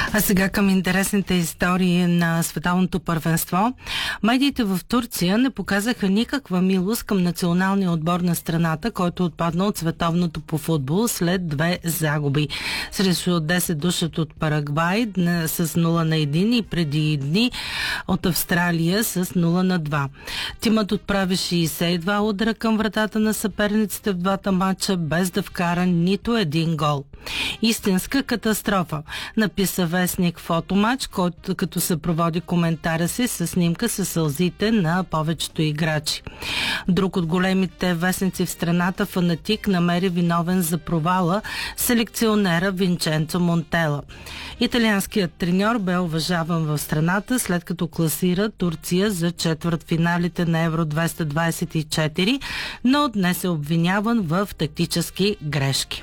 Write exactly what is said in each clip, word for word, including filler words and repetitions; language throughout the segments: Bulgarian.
А сега към интересните истории на световното първенство. Медиите в Турция не показаха никаква милост към националния отбор на страната, който отпадна от световното по футбол след две загуби. Срещу десет души от Парагвай с нула на един и преди дни от Австралия с нула на два. Тимът отправи шейсет и два удара към вратата на съперниците в двата матча, без да вкара нито един гол. Истинска катастрофа, написа вестник Фотомач, който като съпроводи коментара си с снимка със сълзите на повечето играчи. Друг от големите вестници в страната, Фанатик, намери виновен за провала селекционера Винченцо Монтела. Италианският треньор бе уважаван в страната, след като класира Турция за четвъртфиналите на Евро двеста двадесет и четири, но днес е обвиняван в тактически грешки.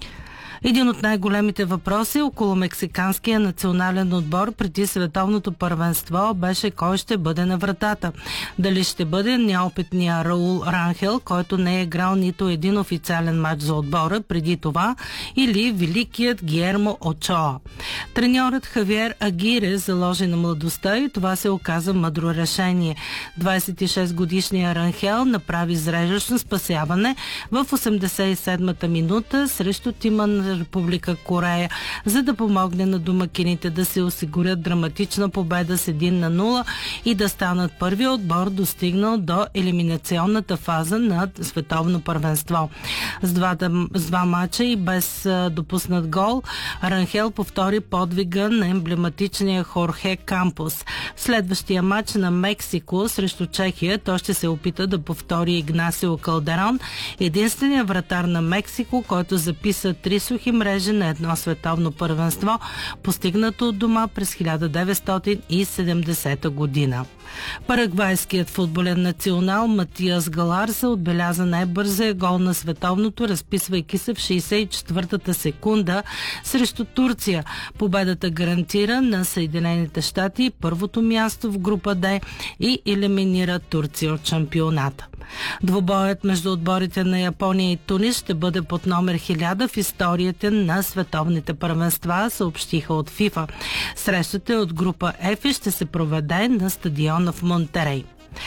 Един от най-големите въпроси около мексиканския национален отбор преди световното първенство беше кой ще бъде на вратата. Дали ще бъде неопитния Раул Ранхел, който не е играл нито един официален матч за отбора преди това, или великият Гиермо Очоа. Треньорът Хавиер Агире заложи на младостта и това се оказа мъдро решение. двадесет и шест годишният Ранхел направи зрежащо спасяване в осемдесет и седмата минута срещу тима на Република Корея, за да помогне на домакините да се осигурят драматична победа с един на нула и да станат първия отбор, достигнал до елиминационната фаза на световно първенство. С, двата, с два мача и без а, допуснат гол, Ранхел повтори подвига на емблематичния Хорхе Кампус. В следващия матч на Мексико срещу Чехия той ще се опита да повтори Игнасио Калдерон, единственият вратар на Мексико, който записа три сухи мрежи на едно световно първенство, постигнато от дома през хиляда деветстотин и седемдесета година. Парагвайският футболен национал Матиас Галар се отбеляза най-бързия гол на световното, разписвайки се в шейсет и четвъртата секунда срещу Турция. Победата гарантира на Съединените щати първото място в група Д и елиминира Турция от шампионата. Двубоят между отборите на Япония и Тунис ще бъде под номер хиляда в историята на световните първенства, съобщиха от ФИФА. Срещата от група F и ще се проведе на стадиона в Монтерей.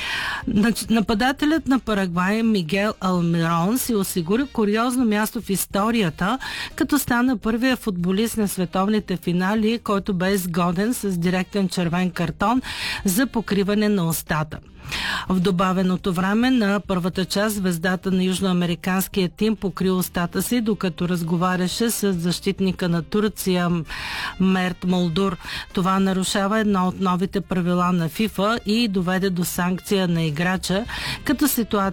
Нападателят на Парагвай Мигел Алмирон си осигури куриозно място в историята, като стана първия футболист на световните финали, който бе изгоден с директен червен картон за покриване на устата. В добавеното време на първата част звездата на южноамериканския тим покри устата си, докато разговаряше с защитника на Турция Мерт Молдур. Това нарушава едно от новите правила на ФИФА и доведе до санкция на играча, като ситуацията